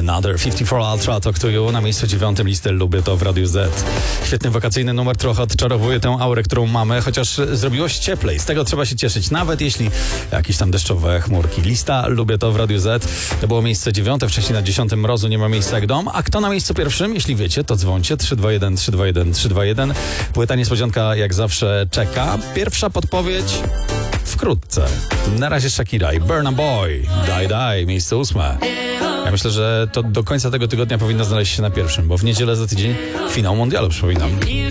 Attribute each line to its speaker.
Speaker 1: Another 54 Ultra Talk to You na miejscu 9 listy Lubię to w Radiu Z. Świetny wakacyjny numer, trochę odczarowuje tę aurę, którą mamy, chociaż zrobiło się cieplej. Z tego trzeba się cieszyć, nawet jeśli jakieś tam deszczowe chmurki. Lista Lubię to w Radiu Z to było miejsce 9, wcześniej na 10 mrozu nie ma miejsca jak dom. A kto na miejscu pierwszym? Jeśli wiecie, to dzwońcie 321 321 321. Płyta niespodzianka jak zawsze czeka. Pierwsza podpowiedź wkrótce. Na razie Shakira i Burna Boy. Die, miejsce 8. Ja myślę, że to do końca tego tygodnia powinno znaleźć się na pierwszym, bo w niedzielę za tydzień finał mundialu, przypominam.